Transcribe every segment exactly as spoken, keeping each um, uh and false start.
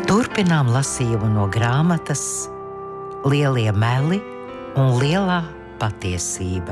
Turpinām lasījumu no grāmatas Lielie meli un lielā patiesība.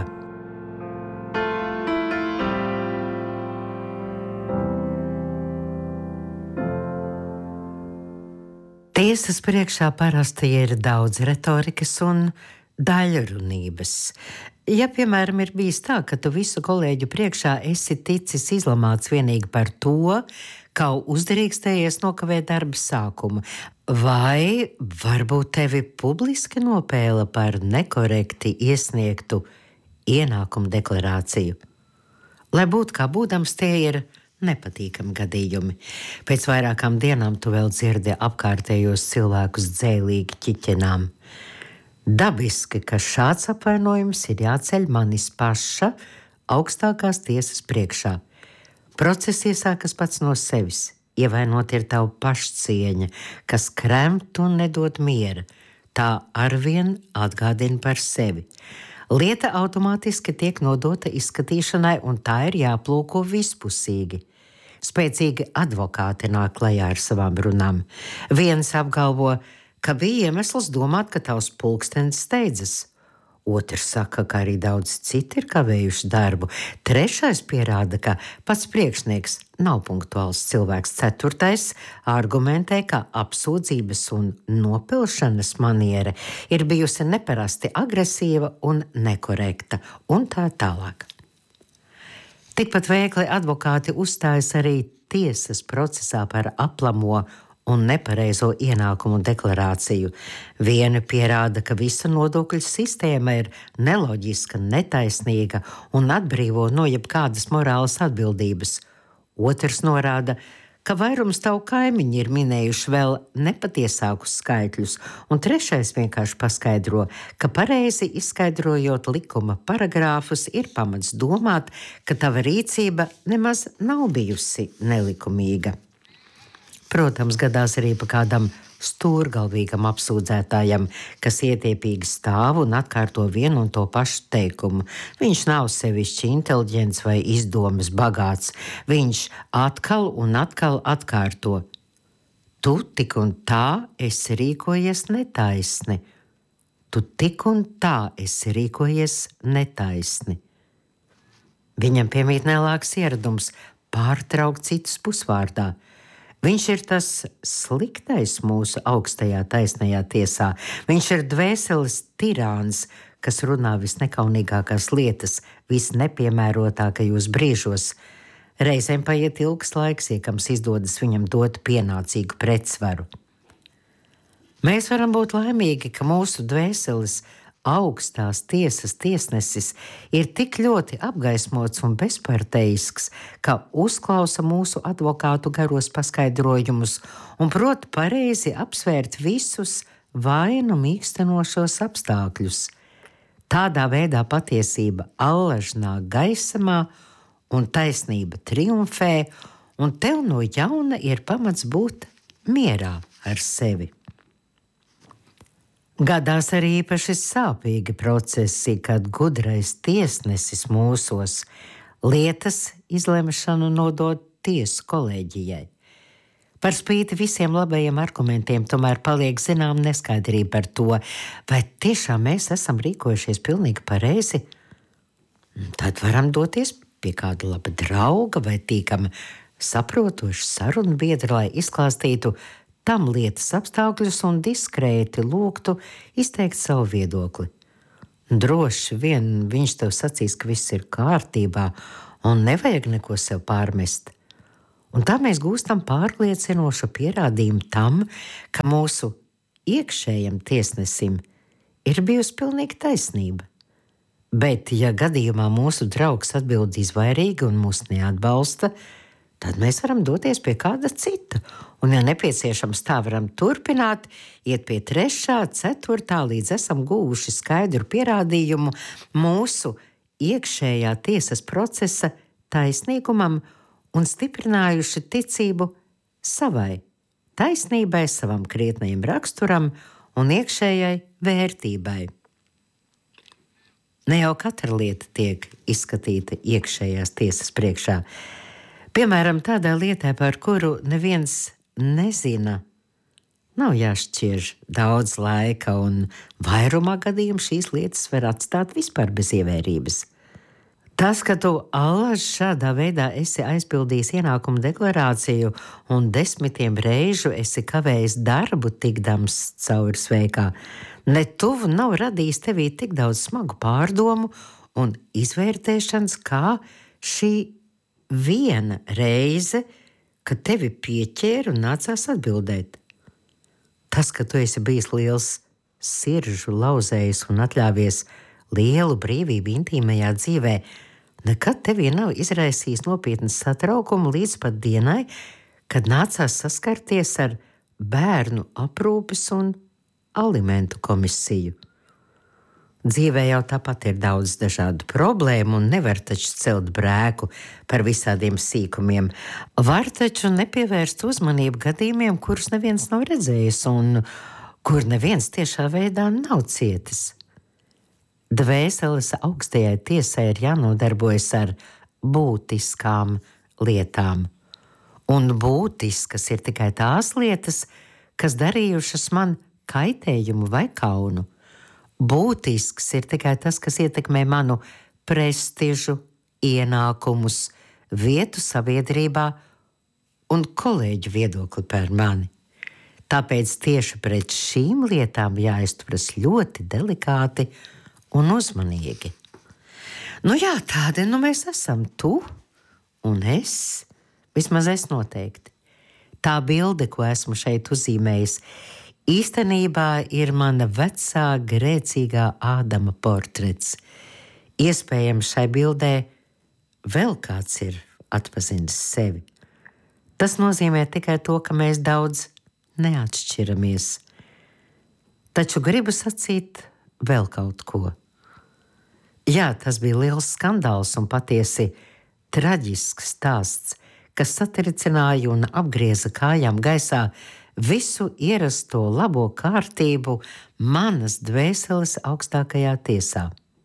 Tiesas priekšā parasti ir daudz retorikas un daļrunības. Ja, piemēram, ir bijis tā, ka tu visu kolēģu priekšā esi ticis izlamāts vienīgi par to, kā uzdrīkstējies nokavēt darba sākumu, vai varbūt tevi publiski nopēla par nekorekti iesniegtu ienākumu deklarāciju. Lai būtu kā būdams, tie ir nepatīkami gadījumi. Pēc vairākām dienām tu vēl dzirdi apkārtējos cilvēkus dzēlīgi ķiķenām. Dabiski, ka šāds apvainojums ir jāceļ manis paša augstākās tiesas priekšā. Process iesākas pats no sevis. Ievainot ir tava pašcieņa, kas kremt un nedod miera. Tā arvien atgādina par sevi. Lieta automātiski tiek nodota izskatīšanai, un tā ir jāplūko vispusīgi. Spēcīgi advokāti nāk klajā ar savām runām. Viens apgalvo, ka bija iemesls domāt, ka tavs pulkstenis steidzas. Otrs saka, ka arī daudz citi ir kavējuši darbu. Trešais pierāda, ka pats priekšnieks nav punktuāls cilvēks. Ceturtais argumentē, ka apsūdzības un nopilšanas maniera ir bijusi neparasti agresīva un nekorekta, un tā tālāk. Tikpat veikli advokāti uzstājas arī tiesas procesā par aplamo un nepareizo ienākumu deklarāciju. Viena pierāda, ka visa nodokļu sistēma ir neloģiska, netaisnīga un atbrīvo no jebkādas morālas atbildības. Otrs norāda, ka vairums tavu kaimiņi ir minējuši vēl nepatiesākus skaitļus, un trešais vienkārši paskaidro, ka pareizi izskaidrojot likuma paragrāfus ir pamats domāt, ka tava rīcība nemaz nav bijusi nelikumīga. Protams, gadās arī pa kādam stūrgalvīgam apsūdzētājam, kas ietiepīgi stāv un atkārto vienu un to pašu teikumu. Viņš nav sevišķi inteliģents vai izdomas bagāts. Viņš atkal un atkal atkārto. Tu tik un tā esi rīkojies netaisni. Tu tik un tā esi rīkojies netaisni. Viņam piemīt nelāks ieradums pārtraukt citus pusvārdā. Viņš ir tas sliktais mūsu augstajā taisnajā tiesā. Viņš ir dvēseles tirāns, kas runā visnekaunīgākās lietas, visnepiemērotākajos brīžos. Reizēm paiet ilgs laiks, iekams izdodas viņam dot pienācīgu pretsvaru. Mēs varam būt laimīgi, ka mūsu dvēseles augstās tiesas tiesnesis ir tik ļoti apgaismots un bezparteisks, ka uzklausa mūsu advokātu garos paskaidrojumus un prot pareizi apsvērt visus vainu mīkstinošos apstākļus. Tādā veidā patiesība allaž nāk gaismā un taisnība triumfē, un tev no jauna ir pamats būt mierā ar sevi. Gadās arī īpaši sāpīgi procesi, kad gudrais tiesnesis mūsos lietas izlemšanu nodod tiesu kolēģijai. Par spīti visiem labajiem argumentiem tomēr paliek zinām neskaidrība par to, vai tiešām mēs esam rīkojušies pilnīgi pareizi. Tad varam doties pie kāda laba drauga vai tīkam saprotoša sarunbiedra, lai izklāstītu tam lietas apstākļus un diskrēti lūgtu izteikt savu viedokli. Droši vien viņš tev sacīs, ka viss ir kārtībā un nevajag neko sev pārmest. Un tā mēs gūstam pārliecinošu pierādījumu tam, ka mūsu iekšējam tiesnesim ir bijusi pilnīga taisnība. Bet, ja gadījumā mūsu draugs atbild izvairīgi un mūs neatbalsta, tad mēs varam doties pie kāda cita. Un, ja nepieciešams, tā varam turpināt, iet pie trešā, ceturtā, līdz esam guvuši skaidru pierādījumu mūsu iekšējā tiesas procesa taisnīgumam un stiprinājuši ticību savai taisnībai, savam krietnajam raksturam un iekšējai vērtībai. Ne jau katra lieta tiek izskatīta iekšējās tiesas priekšā. Piemēram, tādā lietā, par kuru neviens nezina, Nav jāšķir daudz laika, un vairumā gadījumu šīs lietas var atstāt vispār bez ievērības. Tas, ka tu allaž šādā veidā esi aizpildījis ienākumu deklarāciju un desmitiem reižu esi kavējis darbu tikdams cauri sveikā, ne tuvu nav radījis tevī tik daudz smagu pārdomu un izvērtēšanas, kā šī viena reize, kad tevi pieķēra un nācās atbildēt. Tas, ka tu esi bijis liels siržu lauzējs un atļāvies lielu brīvību intīmajā dzīvē, nekad tevī nav izraisījis nopietnas satraukumu līdz pat dienai, kad nācās saskarties ar bērnu aprūpes un alimentu komisiju. Dzīvē jau tāpat ir daudz dažādu problēmu un nevar taču celt brēku par visādiem sīkumiem. Var taču nepievērst uzmanību gadījumiem, kurus neviens nav redzējis un kur neviens tiešā veidā nav cietis. Dvēseles augstajai tiesai ir jānodarbojas ar būtiskām lietām. Un būtiskas ir tikai tās lietas, kas darījušas man kaitējumu vai kaunu. Būtisks ir tikai tas, kas ietekmē manu prestižu, ienākumus, vietu sabiedrībā un kolēģu viedokli par mani. Tāpēc tieši pret šīm lietām jāizturas ļoti delikāti un uzmanīgi. Nu jā, tādi nu mēs esam, tu un es, vismaz es noteikti. Tā bilde, ko esmu šeit uzzīmējis, īstenībā ir mana vecā grēcīgā Ādama portrets. Iespējams, šai bildē vēl kāds ir atpazinis sevi. Tas nozīmē tikai to, ka mēs daudz neatšķiramies. Taču gribu sacīt vēl kaut ko. Jā, tas bija liels skandāls un patiesi traģisks stāsts, kas satricināja un apgrieza kājām gaisā visu ierasto labo kārtību manas dvēseles augstākajā tiesā.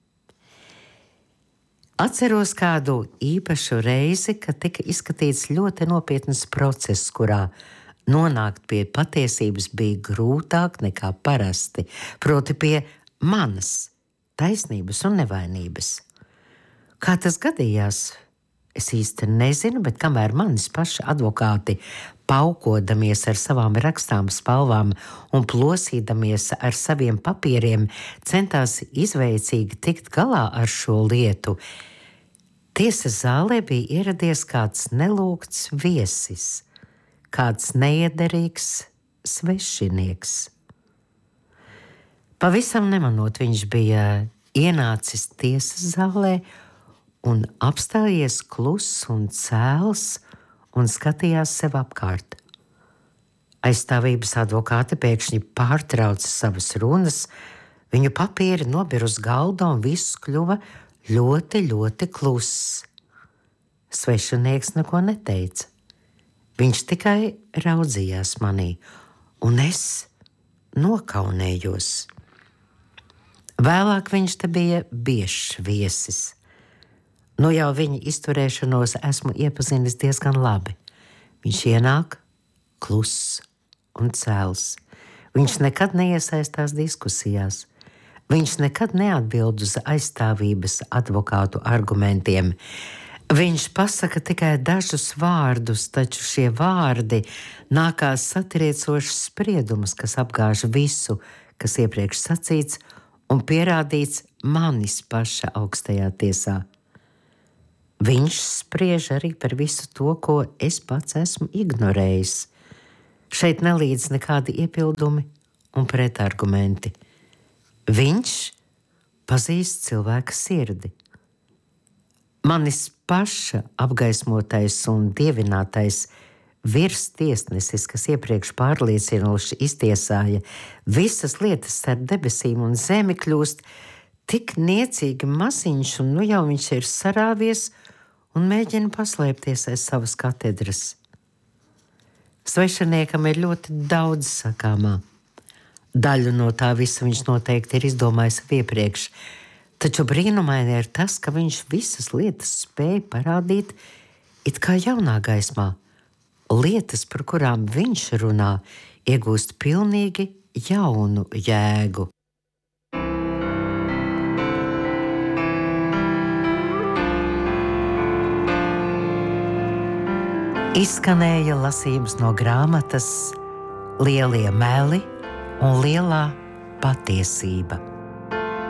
Atceros kādu īpašu reizi, kad tika izskatīts ļoti nopietns process, kurā nonākt pie patiesības bija grūtāk nekā parasti, proti pie manas taisnības un nevainības. Kā tas gadījās? Es īsti nezinu, bet kamēr manis paši advokāti, paukodamies ar savām rakstām spalvām un plosīdamies ar saviem papīriem, centās izveicīgi tikt galā ar šo lietu, tiesas zālē bija ieradies kāds nelūgts viesis, kāds neiederīgs svešinieks. Pavisam nemanot, viņš bija ienācis tiesas zālē un apstājies kluss un cēls un skatījās sev apkārt. Aizstāvības advokāte pēkšņi pārtrauca savas runas, viņu papīri nobira uz galda un viss kļuva ļoti, ļoti kluss. Svešinieks neko neteica. Viņš tikai raudzījās manī, un es nokaunējos. Vēlāk viņš te bija biežs viesis. Nu jau viņa izturēšanos esmu iepazinis diezgan labi. Viņš ienāk kluss un cēls. Viņš nekad neiesaistās diskusijās. Viņš nekad neatbild uz aizstāvības advokātu argumentiem. Viņš pasaka tikai dažus vārdus, taču šie vārdi nākās satriecošs spriedumus, kas apgāž visu, kas iepriekš sacīts un pierādīts manis paša augstajā tiesā. Viņš spriež arī par visu to, ko es pats esmu ignorējis. Šeit nelīdz nekādi iepildumi un pretargumenti. Viņš pazīst cilvēka sirdi. Manis paša apgaismotais un dievinātais virstiesnesis, kas iepriekš pārliecinoši iztiesāja visas lietas starp debesīm un zemi, kļūst tik niecīgi maziņš, un nu jau viņš ir sarāvies un mēģina paslēpties aiz savas katedras. Svešiniekam ir ļoti daudz sakāmā. Daļu no tā visa viņš noteikti ir izdomājis iepriekš, taču brīnumaini ir tas, ka viņš visas lietas spēja parādīt it kā jaunā gaismā, lietas, par kurām viņš runā, iegūst pilnīgi jaunu jēgu. Izskanēja lasījums no grāmatas Lielie meli un lielā patiesība.